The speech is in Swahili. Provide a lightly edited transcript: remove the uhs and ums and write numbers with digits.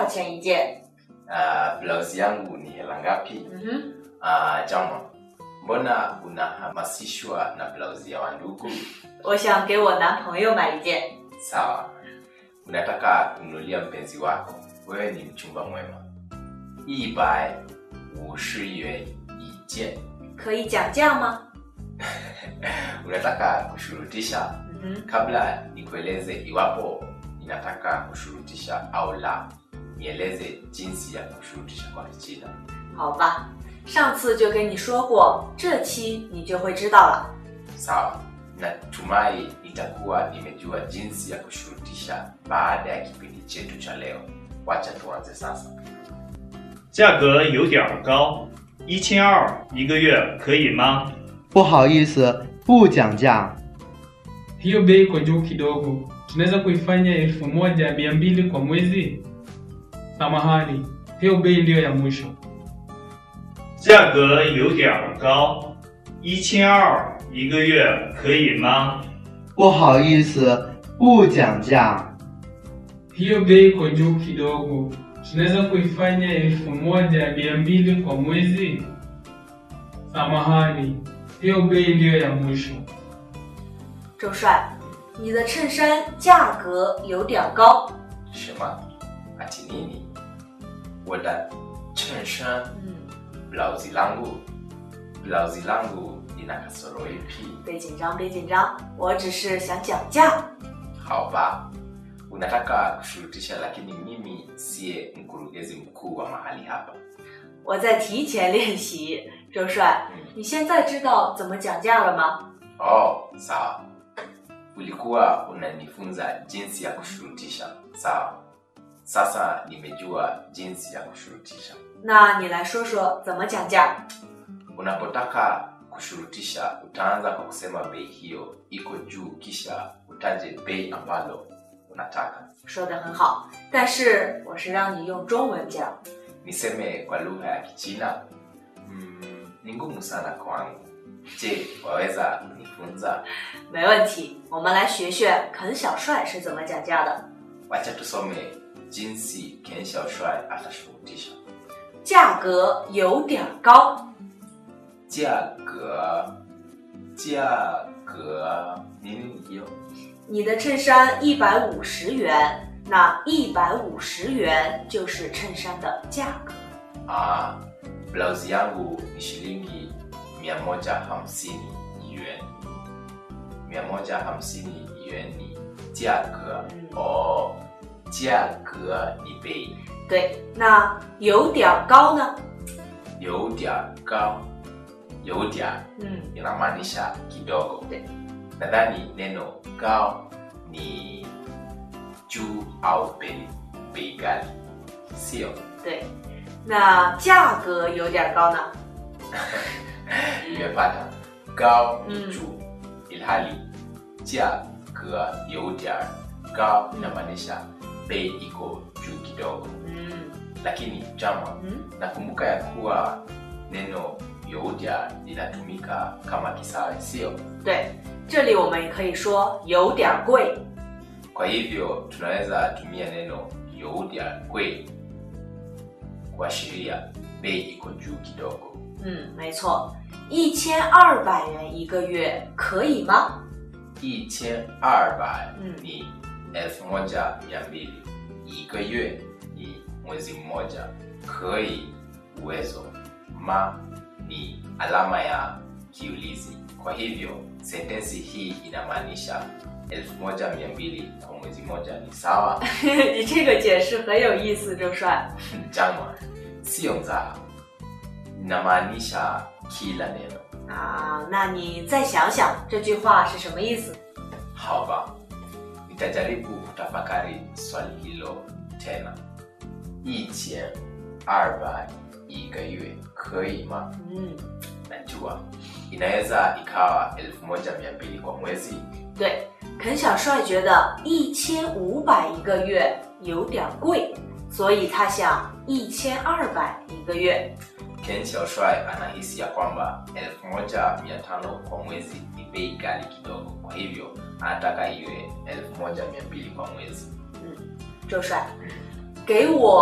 少钱一件 blouse yangu ni hela ngapi? Jama, mbona unahamasishwa na blouse ya wandugu? 我想给我男朋友买一件。 Sawa. Unataka kumnunulia mpenzi wako. Wewe ni mchumba mwema. 150元一件. 可以讲价吗？ Unataka kushurutisha? Kabla nikueleze iwapo ninataka kushurutisha au la, nieleze jinsi ya kushurutisha kwa Kichina. 好吧，上次就跟你说过，这期你就会知道了。 Sawa. Natumai nitakuwa nimejua jinsi ya kushurutisha baada ya kipindi chetu cha leo. Wacha tuanze sasa. 价格有点高，1200一个月可以吗？ 不好意思，不讲价。 Hiyo bei iko juu kidogo. Tunaweza kuifanya 1200 kwa mwezi? Samahani, hiyo bei ndio ya mwisho. 价格有点高，1200一个月可以吗？ 不好意思，不讲价。 Hiyo bei iko juu kidogo. Tunaweza kuifanya 1200 kwa mwezi? Samahani, hiyo bei ndio ya mwisho. 周帅，你的衬衫价格有点高。 什么? Ati nini? Wada chenshan blouse langu. Blouse langu ina kasoro ipi? 别紧张，别紧张，我只是想讲价。 好吧. Unataka kushurutisha lakini mimi siye mkurugenzi mkuu wa mahali hapa. 我在提前练习。周帅，你现在知道怎么讲价了吗？ Oh, sawa. Ulikuwa unanifunza jinsi ya kushurutisha. Sawa. Sasa nimejua jinsi ya kushurutisha. 那你来说说怎么讲价。 Unapotaka kushurutisha utaanza kwa kusema bei hiyo iko juu kisha utaje bei ambalo unataka. 说得很好，但是我是让你用中文讲。 Niseme kwa lugha ya Kichina? Ni ngumu sana kwangu. Je, waweza kunifunza? 没问题，我们来学学肯小帅是怎么讲价的。 Wacha tusome jinsi Ken Xiaoshuai atashurutisha. 价格有点高。 价格 nini hiyo? 你的衬衫150元，那150元就是衬衫的价格。 Blouse yangu ni shilingi 150 yuan. 150 yuan ni 价格. Oh, 价格 ni bei. 对，那有点高呢？ 有点高. 有点 inamaanisha kidogo. 对. Nadhani neno gao ni juu au bei ghali. Sio? 对，那价格有点高呢？ Nimepata. Gao ni juu ilhali 价格有点高 inamaanisha bei iko juu kidogo. Lakini Jama, nakumbuka ya kuwa neno 有点 linatumika kama kisawe, sio? 对，这里我们可以说有点贵。 Kwa hivyo tunaweza tumia neno 有点贵 kuashiria bei iko juu kidogo. 没错，1200元一个月可以吗 ？1200 ni 1200. 一个月 ni mwezi mmoja. 可以 uwezo. Ma ni alama ya kiulizi. Kwa hivyo sentensi hii inamaanisha 1200 kwa mwezi moja ni sawa. 你这个解释很有意思，周帅。 Jama, sio mzaha. Inamaanisha kila neno. 那你再想想这句话是什么意思？ 好吧, nitajaribu kutafakari swali hilo tena. 1200 一个月可以吗？ Najua inaweza ikawa 1200 kwa mwezi. 对，肯小帅觉得1500一个月有点贵，所以他想1200一个月。 Ken Xiaoshuai anahisi ya kwamba 1500 kwa mwezi ni bei ghali kidogo. Kwa hivyo anataka iwe 1200 kwa mwezi. 周帅，给我